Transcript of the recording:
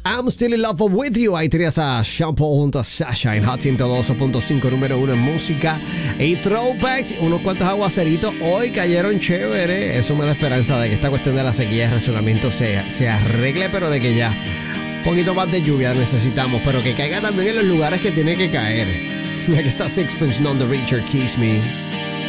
I'm Still in Love with You. Ahí tenías a Shampoo junto a Sasha en Hot 102.5, número 1 en música y throwbacks. Unos cuantos aguaceritos hoy cayeron chévere. Eso me da esperanza de que esta cuestión de la sequía y racionamiento se arregle, pero de que ya un poquito más de lluvia necesitamos, pero que caiga también en los lugares que tiene que caer. Aquí está Sixpence None the Richer, Kiss Me.